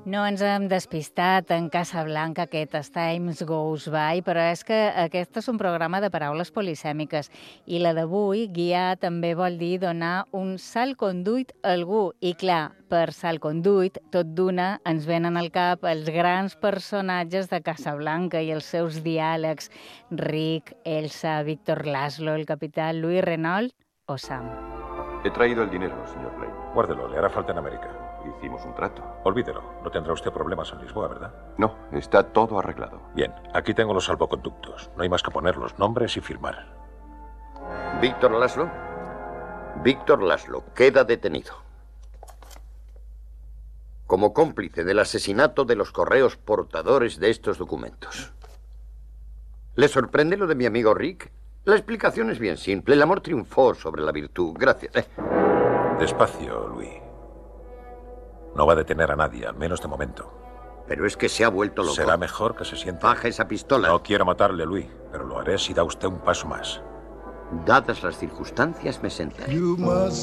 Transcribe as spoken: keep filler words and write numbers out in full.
No ens hem despistat en Casablanca, aquest As Times Goes By, però és que aquest és un programa de paraules polisèmiques i la d'avui, guiar, també vol dir donar un salconduit a algú. I clar, per salconduit, tot d'una ens venen al cap els grans personatges de Casablanca i els seus diàlegs. Rick, Elsa, Víctor Laszlo, el capitán Louis Renault o Sam. He traído el dinero, señor Blaine. Guárdelo, le hará falta en América. Hicimos un trato. Olvídelo, no tendrá usted problemas en Lisboa, ¿verdad? No, está todo arreglado. Bien, aquí tengo los salvoconductos. No hay más que poner los nombres y firmar. Víctor Laszlo. Víctor Laszlo queda detenido como cómplice del asesinato de los correos portadores de estos documentos. ¿Le sorprende lo de mi amigo Rick? La explicación es bien simple. El amor triunfó sobre la virtud. Gracias. Eh. Despacio, Louis. No va a detener a nadie, al menos de momento. Pero es que se ha vuelto loco. Será mejor que se sienta. Baja esa pistola. No quiero matarle, Louis, pero lo haré si da usted un paso más. Dadas las circunstancias, me sentaré.